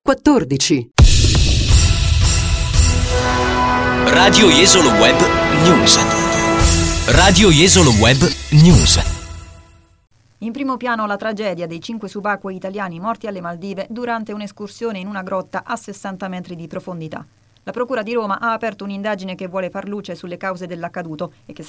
14. Radio Jesolo Web News. Radio Jesolo Web News. In primo piano la tragedia dei 5 subacquei italiani morti alle Maldive durante un'escursione in una grotta a 60 metri di profondità. La Procura di Roma ha aperto un'indagine che vuole far luce sulle cause dell'accaduto e che